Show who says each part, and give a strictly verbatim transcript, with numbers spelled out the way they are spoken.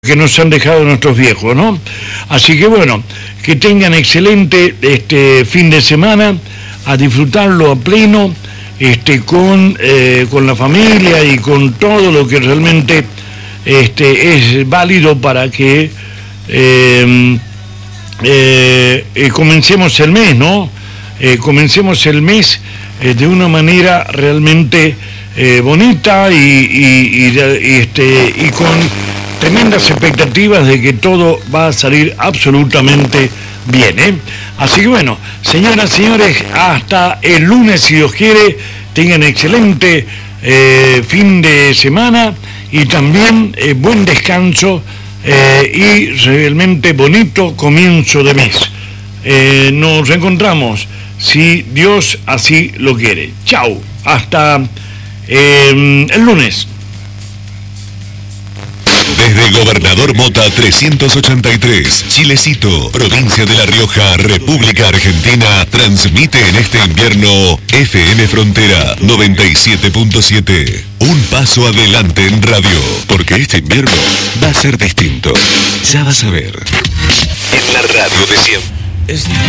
Speaker 1: que nos han dejado nuestros viejos, ¿no? Así que bueno, que tengan excelente este fin de semana, a disfrutarlo a pleno, este, con, eh, con la familia y con todo lo que realmente este, es válido para que eh, eh, eh, comencemos el mes, ¿no? Eh, comencemos el mes eh, de una manera realmente eh, bonita y, y, y, y, este, y con tremendas expectativas de que todo va a salir absolutamente bien, ¿eh? Así que bueno, señoras, señores, hasta el lunes, si Dios quiere, tengan excelente eh, fin de semana y también eh, buen descanso eh, y realmente bonito comienzo de mes. Eh, nos encontramos, si Dios así lo quiere. Chao, hasta eh, el lunes.
Speaker 2: Desde Gobernador Mota trescientos ochenta y tres, Chilecito, provincia de La Rioja, República Argentina, transmite en este invierno F M Frontera noventa y siete punto siete. Un paso adelante en radio, porque este invierno va a ser distinto. Ya vas a ver. En la radio de siempre.